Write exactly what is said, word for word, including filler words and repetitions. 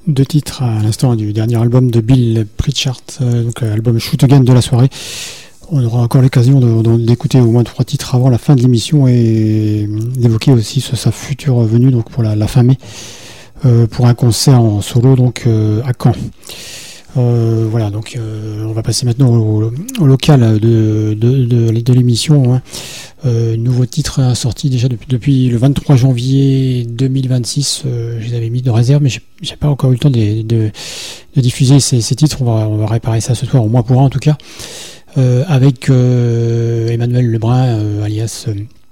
Deux titres à l'instant du dernier album de Bill Pritchard, euh, donc l'album Shoot Again de la soirée. On aura encore l'occasion de, de, d'écouter au moins trois titres avant la fin de l'émission et d'évoquer aussi ce, sa future venue donc pour la, la fin mai euh, pour un concert en solo donc euh, à Caen. Euh, voilà, donc euh, on va passer maintenant au, au local de, de, de, de l'émission. Hein. Euh, nouveau titre sorti déjà depuis, depuis le vingt-trois janvier deux mille vingt-six. Euh, je les avais mis de réserve, mais j'ai, j'ai pas encore eu le temps de, de, de diffuser ces, ces titres. On va, on va réparer ça ce soir, au moins pour un en tout cas, euh, avec euh, Emmanuel Lebrun, euh, alias